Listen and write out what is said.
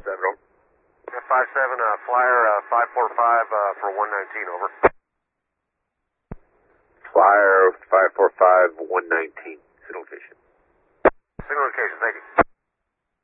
7 over. 57, Flyer 545 for 119, over. Flyer 545, 119.